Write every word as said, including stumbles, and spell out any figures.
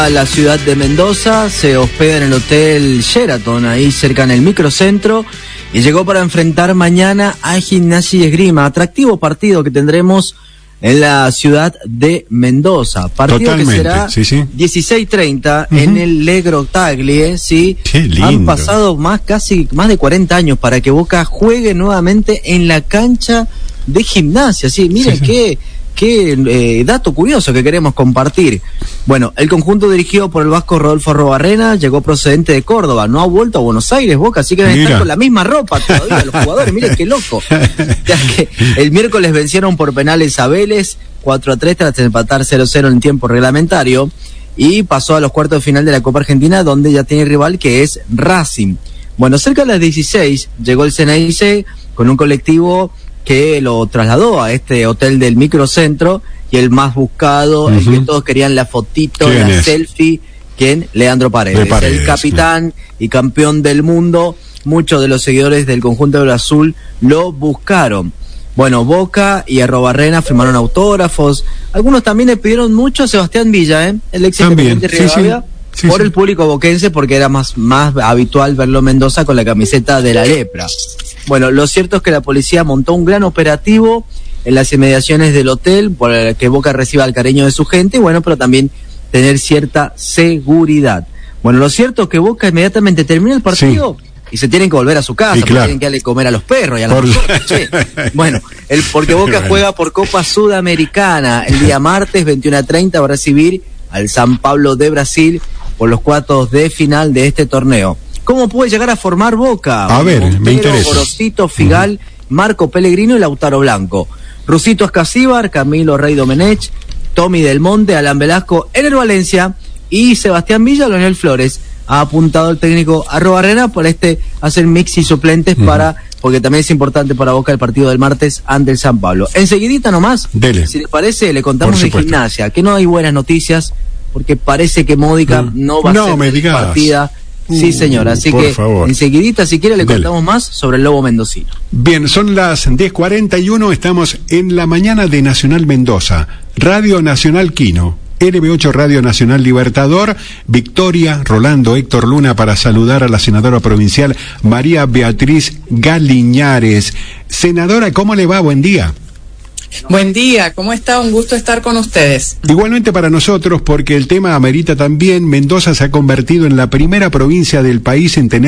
A la ciudad de Mendoza, se hospeda en el Hotel Sheraton, ahí cerca en el microcentro, y llegó para enfrentar mañana a Gimnasia y Esgrima, atractivo partido que tendremos en la ciudad de Mendoza, partido Totalmente, que será sí, sí. dieciséis treinta Uh-huh. en el Legro Taglie, ¿sí? Qué lindo. Han pasado más, casi más de cuarenta años para que Boca juegue nuevamente en la cancha de Gimnasia, sí, miren Sí, sí. qué... Qué eh, dato curioso que queremos compartir. Bueno, el conjunto dirigido por el vasco Rodolfo Arrobarrena llegó procedente de Córdoba, no ha vuelto a Buenos Aires, Boca, así que deben Mira. estar con la misma ropa todavía los jugadores, miren qué loco. Ya que el miércoles vencieron por penales a Vélez, cuatro a tres tras empatar cero cero en tiempo reglamentario, y pasó a los cuartos de final de la Copa Argentina, donde ya tiene rival que es Racing. Bueno, cerca de las dieciséis llegó el C N I C con un colectivo que lo trasladó a este hotel del microcentro, y el más buscado, uh-huh. el que todos querían la fotito, la es? selfie, ¿quién? Leandro Paredes, Paredes el capitán no. y campeón del mundo. Muchos de los seguidores del conjunto de azul lo buscaron. Bueno, Boca y Arrobarrena firmaron autógrafos, algunos también le pidieron mucho a Sebastián Villa, ¿eh? el ex Independiente de Rivadavia, sí, sí, por sí. el público boquense, porque era más, más habitual verlo en Mendoza con la camiseta de la lepra. Bueno, lo cierto es que la policía montó un gran operativo en las inmediaciones del hotel, por el que Boca reciba el cariño de su gente, bueno, pero también tener cierta seguridad. Bueno, lo cierto es que Boca inmediatamente termina el partido sí. y se tienen que volver a su casa, sí, porque claro. tienen que darle comer a los perros y a las por... personas, sí. Bueno, el, porque Boca bueno. juega por Copa Sudamericana. El día martes, veintiuno a treinta, va a recibir al San Pablo de Brasil por los cuartos de final de este torneo. ¿Cómo puede llegar a formar Boca? A ver, Montero, me interesa. Gorosito, Figal, uh-huh. Marco Pellegrino y Lautaro Blanco. Rusito Escasíbar, Camilo Rey Domenech, Tommy Del Monte, Alan Velasco, Ener Valencia y Sebastián Villa, Leonel Flores. Ha apuntado el técnico Arrobarrena por este hacer mix y suplentes uh-huh. para, porque también es importante para Boca el partido del martes ante el San Pablo. Enseguidita nomás, Dele. Si les parece, le contamos de Gimnasia, que no hay buenas noticias, porque parece que Módica mm. no va a no, ser me digas. partida. Sí, señor, así Por que favor. enseguidita, si quiere, le Dele. contamos más sobre el Lobo Mendocino. Bien, son las diez cuarenta y uno, estamos en la mañana de Nacional Mendoza, Radio Nacional Quino, N B ocho Radio Nacional Libertador, Victoria, Rolando, Héctor Luna para saludar a la senadora provincial María Beatriz Galiñares. Senadora, ¿cómo le va? Buen día. Buen día, ¿cómo está? Un gusto estar con ustedes. Igualmente para nosotros, porque el tema amerita también. Mendoza se ha convertido en la primera provincia del país en tener